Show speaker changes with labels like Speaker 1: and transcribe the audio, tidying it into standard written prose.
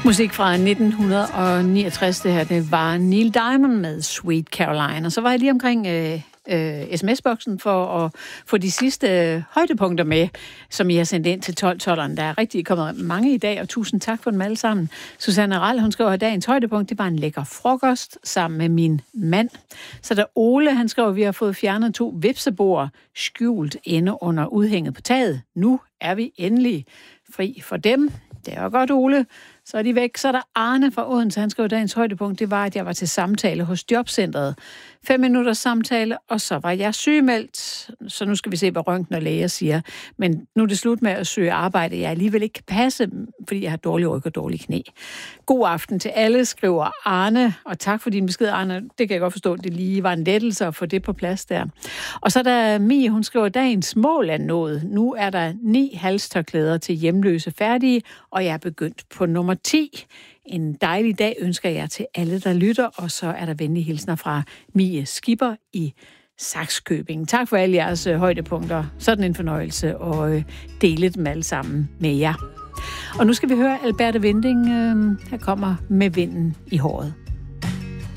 Speaker 1: Musik fra 1969, det her, det var Neil Diamond med Sweet Caroline. Og så var jeg lige omkring sms-boksen for at få de sidste højdepunkter med, som I har sendt ind til 12-12'eren. Der er rigtig kommet mange i dag, og tusind tak for dem alle sammen. Susanne Rall, hun skriver, at dagens højdepunkt, det var en lækker frokost sammen med min mand. Så der Ole, han skriver, at vi har fået fjernet 2 vipsebord skjult inde under udhænget på taget. Nu er vi endelig fri for dem. Det er jo godt, Ole. Så er de væk. Så er der Arne fra Odense. Han skrev, dagens højdepunkt, det var, at jeg var til samtale hos Jobcentret. 5 minutters samtale, og så var jeg sygemeldt. Så nu skal vi se, hvad røntgen og læger siger. Men nu er det slut med at søge arbejde. Jeg alligevel ikke kan passe, fordi jeg har dårlig ryg og dårlig knæ. God aften til alle, skriver Arne. Og tak for din besked, Arne. Det kan jeg godt forstå, at det lige var en lettelse at få det på plads der. Og så er der Mie, hun skriver, dagens mål er nået. Nu er der 9 halstørklæder til hjemløse færdige, og jeg er begyndt på nummer 10. En dejlig dag ønsker jeg til alle, der lytter, og så er der venlige hilsner fra Mie Skipper i Sakskøbing. Tak for alle jeres højdepunkter. Sådan en fornøjelse at dele dem alle sammen med jer. Og nu skal vi høre Alberte Winding. Her kommer Med vinden i håret.